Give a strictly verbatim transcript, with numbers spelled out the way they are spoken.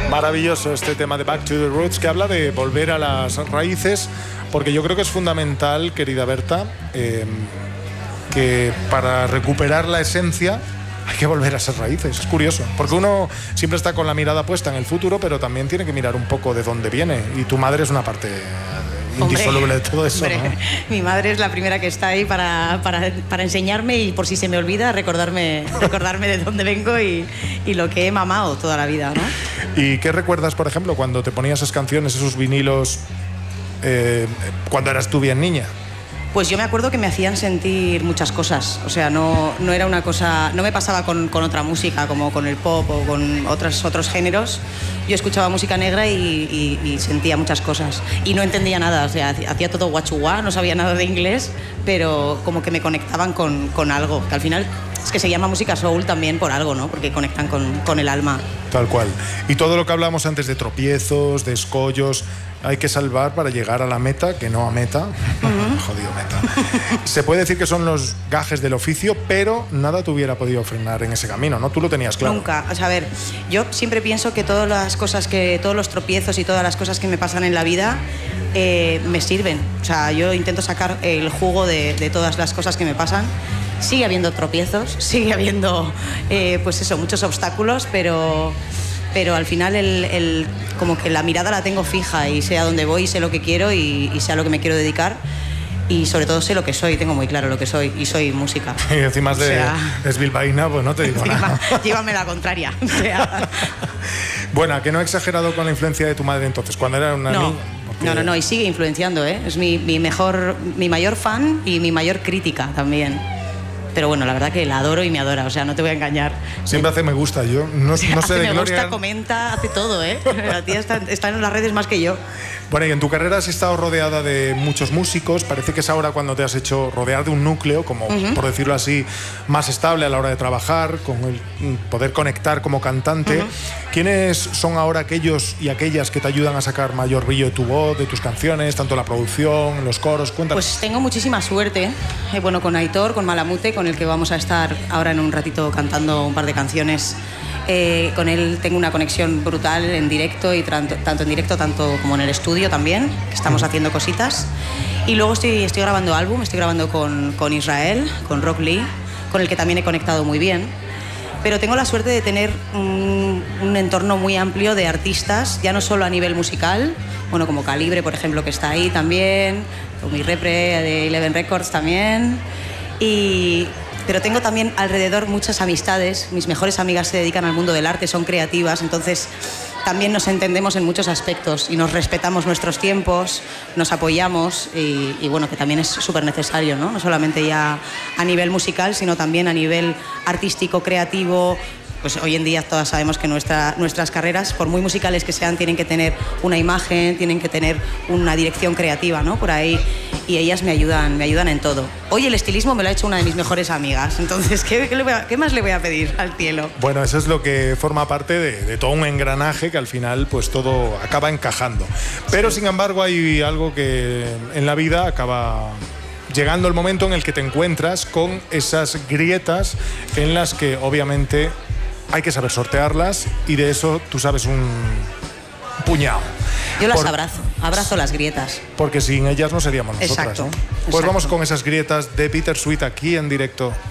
Maravilloso este tema de Back to the Roots, que habla de volver a las raíces, porque yo creo que es fundamental, querida Berta, eh, que para recuperar la esencia hay que volver a esas raíces. Es curioso, porque uno siempre está con la mirada puesta en el futuro, pero también tiene que mirar un poco de dónde viene, y tu madre es una parte indisoluble hombre, de todo eso, hombre, ¿no? Mi madre es la primera que está ahí para, para, para enseñarme, y por si se me olvida, recordarme, recordarme de dónde vengo y, y lo que he mamado toda la vida, ¿no? ¿Y qué recuerdas, por ejemplo, cuando te ponías esas canciones, esos vinilos, eh, cuando eras tú bien niña? Pues yo me acuerdo que me hacían sentir muchas cosas, o sea, no, no era una cosa, no me pasaba con, con otra música, como con el pop o con otros, otros géneros. Yo escuchaba música negra y, y, y sentía muchas cosas y no entendía nada, o sea, hacía todo guachuá, no sabía nada de inglés, pero como que me conectaban con, con algo, que al final es que se llama música soul también por algo, ¿no? Porque conectan con, con el alma. Tal cual. Y todo lo que hablamos antes de tropiezos, de escollos, hay que salvar para llegar a la meta, que no a meta. Uh-huh. Jodido meta. Se puede decir que son los gajes del oficio, pero nada te hubiera podido frenar en ese camino, ¿no? Tú lo tenías claro. Nunca. O sea, a ver, yo siempre pienso que todas las cosas que, todos los tropiezos y todas las cosas que me pasan en la vida eh, me sirven. O sea, yo intento sacar el jugo de, de todas las cosas que me pasan. Sigue habiendo tropiezos, sigue habiendo, eh, pues eso, muchos obstáculos, pero... pero al final el, el, como que la mirada la tengo fija y sé a dónde voy, sé lo que quiero y, y sé a lo que me quiero dedicar, y sobre todo sé lo que soy, tengo muy claro lo que soy, y soy música. Y encima de, o sea, es bilbaína, pues no te digo encima, nada. Llévame la contraria. O sea. Bueno, que no he exagerado con la influencia de tu madre entonces, cuando era una no. niña. Porque... No, no, no, y sigue influenciando, ¿eh? Es mi, mi mejor, mi mayor fan y mi mayor crítica también. Pero bueno, la verdad que la adoro y me adora, o sea, no te voy a engañar. Siempre hace me gusta, yo no, no sé hace de me gloria. gusta, comenta, hace todo, ¿eh? La tía está, está en las redes más que yo. Bueno, y en tu carrera has estado rodeada de muchos músicos, parece que es ahora cuando te has hecho rodear de un núcleo, como uh-huh. por decirlo así, más estable a la hora de trabajar, con el poder conectar como cantante. Uh-huh. ¿Quiénes son ahora aquellos y aquellas que te ayudan a sacar mayor brillo de tu voz, de tus canciones, tanto la producción, los coros? Cuéntanos. Pues tengo muchísima suerte, eh, bueno, con Aitor, con Malamute, con el que vamos a estar ahora en un ratito cantando un par de canciones. Eh, con él tengo una conexión brutal en directo, y tanto, tanto en directo tanto como en el estudio también, que estamos haciendo cositas. Y luego estoy, estoy grabando álbum, estoy grabando con, con Israel, con Rock Lee, con el que también he conectado muy bien. Pero tengo la suerte de tener un, un entorno muy amplio de artistas, ya no solo a nivel musical, bueno, como Calibre, por ejemplo, que está ahí también, o mi repre de Eleven Records también. Y... pero tengo también alrededor muchas amistades, mis mejores amigas se dedican al mundo del arte, son creativas, entonces también nos entendemos en muchos aspectos y nos respetamos nuestros tiempos, nos apoyamos y, y bueno, que también es súper necesario, ¿no? No solamente ya a nivel musical, sino también a nivel artístico, creativo. Pues hoy en día todas sabemos que nuestra, nuestras carreras, por muy musicales que sean, tienen que tener una imagen, tienen que tener una dirección creativa, ¿no? Por ahí, y ellas me ayudan, me ayudan en todo. Hoy el estilismo me lo ha hecho una de mis mejores amigas, entonces, ¿qué, qué, le voy a, qué más le voy a pedir al cielo? Bueno, eso es lo que forma parte de, de todo un engranaje que al final pues todo acaba encajando. Pero sí. Sin embargo hay algo que en la vida acaba... llegando el momento en el que te encuentras con esas grietas en las que obviamente hay que saber sortearlas, y de eso tú sabes un puñado. Yo las Por... abrazo, abrazo las grietas. Porque sin ellas no seríamos nosotras. Exacto, ¿no? Pues exacto. vamos con esas grietas de Bittersweet aquí en directo.